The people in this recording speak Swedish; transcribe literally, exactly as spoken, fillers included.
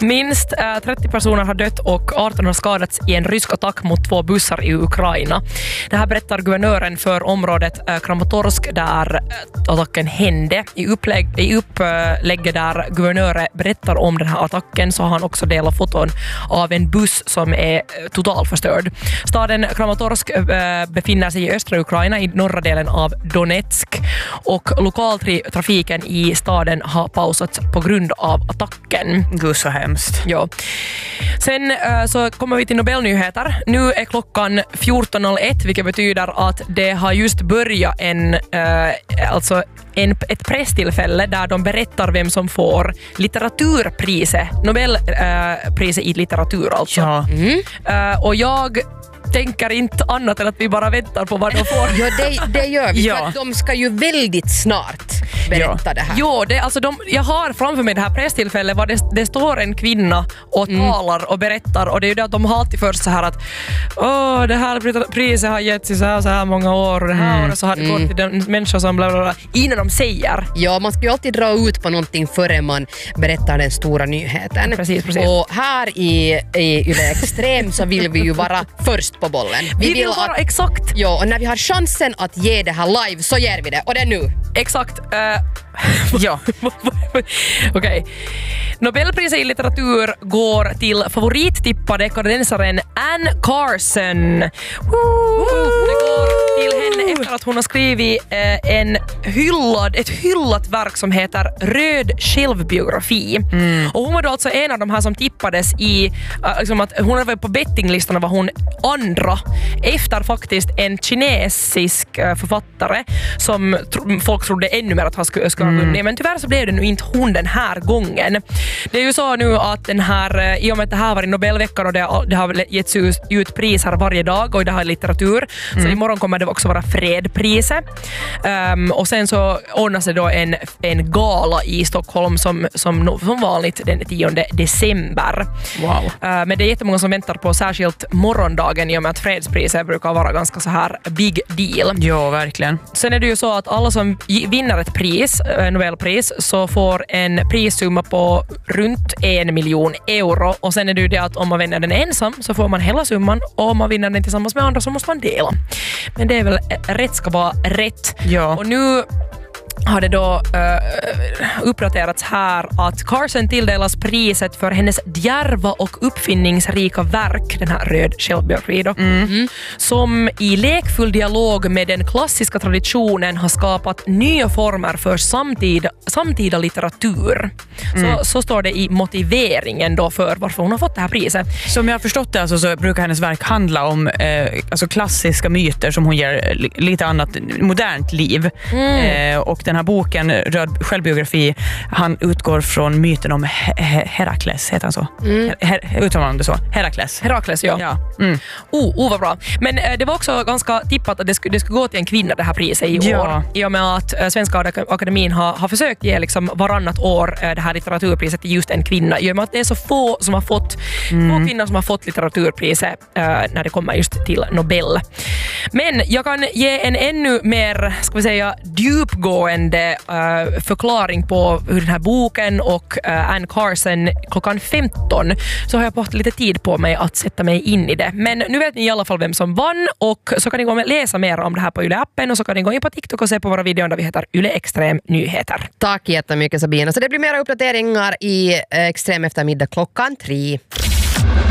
Minst äh, trettio personer har dött och arton har skadats i en rysk attack mot två bussar i Ukraina. Det här berättar guvernören för området äh, Kramatorsk där äh, attacken hände. I, upplägg, i upplägget där guvernören berättar om den här attacken så har han också delat foton av en buss som är äh, totalförstörd. Staden Kramatorsk äh, befinner sig i östra Ukraina i norra delen av Donetsk och lokaltrafiken i staden har pausats på grund av attacken. Gud så hemskt. Ja. Sen äh, så kommer vi till Nobelnyheter. Nu är klockan fjorton noll ett vilket betyder att det har just börjat en, äh, alltså en, ett presstillfälle där de berättar vem som får litteraturpriset. Nobelpriset äh, i litteratur alltså. Ja. Mm. Äh, och jag tänker inte annat än att vi bara väntar på vad de får. Ja, det, det gör vi. Ja. För att de ska ju väldigt snart berätta ja. det här. Jo, det, alltså de, jag har framför mig det här presstillfället var det, det står en kvinna och mm. talar och berättar och det är ju det att de har alltid först så här att åh, det här priset har getts i så här, så här många år och det här mm. och så har det gått mm. till den människor som bla bla bla innan de säger. Ja, man ska ju alltid dra ut på någonting före man berättar den stora nyheten. Precis, precis. Och här i, i Yle Extrem så vill vi ju vara först på bollen. Vi, vi vill vara att, exakt. Ja, och när vi har chansen att ge det här live så gör vi det. Och det är nu. Exakt. Uh, ja. Okej. Okay. Nobelpriset i litteratur går till favorittippade kanadensaren Anne Carson. Woo! Det går till henne efter att hon har skrivit eh, en hyllad, ett hyllat verk som heter Röd självbiografi. Mm. Och hon var då alltså en av de här som tippades i, uh, liksom att hon var på bettinglistorna var hon andra efter faktiskt en kinesisk uh, författare som tro, folk trodde ännu mer att han skulle, skulle ha vunnit. Mm. Men tyvärr så blev det nu inte hon den här gången. Det är ju så nu att den här, i och med att det här var i Nobelveckan och det, det har getts ut, ut pris här varje dag och det här är litteratur. Mm. Så imorgon kommer det också vara fredpriset. Um, och sen så ordnas det då en, en gala i Stockholm som, som, som vanligt den tionde december. Wow. Uh, men det är jättemånga som väntar på särskilt morgondagen i och med att fredspriset brukar vara ganska så här big deal. Ja, verkligen. Sen är det ju så att alla som vinner ett pris, Nobelpris, så får en prissumma på runt en miljon euro. Och sen är det ju det att om man vinner den ensam så får man hela summan och om man vinner den tillsammans med andra så måste man dela. Men det är väl rätt ska vara rätt. Ja. Och nu har det då uh, uppdaterats här att Carson tilldelas priset för hennes djärva och uppfinningsrika verk, den här Röd självbiografi då, mm. som i lekfull dialog med den klassiska traditionen har skapat nya former för samtida, samtida litteratur. Mm. Så, så står det i motiveringen då för varför hon har fått det här priset. Som jag har förstått det alltså, så brukar hennes verk handla om eh, alltså klassiska myter som hon ger li- lite annat modernt liv. Mm. Eh, och den här boken, Röd självbiografi, han utgår från myten om He- He- Herakles, heter han så? Mm. Her- uttalar man det så? Herakles. Herakles, ja. ja. Mm. Oh, oh, vad bra. Men eh, det var också ganska tippat att det skulle, det skulle gå till en kvinna det här priset i ja. år. I och med att eh, Svenska akademin har, har försökt ge liksom varannat år eh, det här litteraturpriset till just en kvinna. I och med att det är så få som har fått, mm. få kvinnor som har fått litteraturpriset eh, när det kommer just till Nobel. Men jag kan ge en ännu mer, ska vi säga, djupgående uh, förklaring på hur den här boken och uh, Anne Carson klockan femton så har jag fått lite tid på mig att sätta mig in i det. Men nu vet ni i alla fall vem som vann och så kan ni gå och läsa mer om det här på Yle-appen och så kan ni gå in på TikTok och se på våra videor där vi heter Yle Extrem Nyheter. Tack jättemycket Sabina. Så det blir mera uppdateringar i Extrem eftermiddag klockan tre.